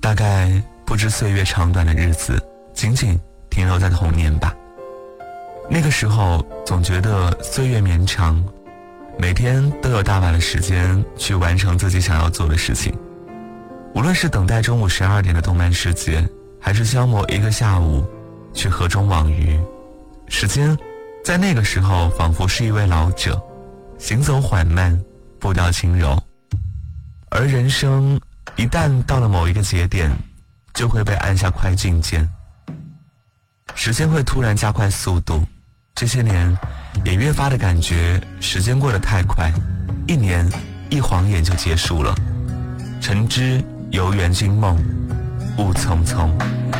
大概不知岁月长短的日子仅仅停留在童年吧。那个时候总觉得岁月绵长，每天都有大把的时间去完成自己想要做的事情。无论是等待中午12点的动漫世界，还是消磨一个下午去河中网鱼，时间在那个时候仿佛是一位老者，行走缓慢，步调轻柔。而人生一旦到了某一个节点，就会被按下快进键，时间会突然加快速度。这些年也越发的感觉时间过得太快，一年一晃眼就结束了。诚知游园惊梦，雾匆匆。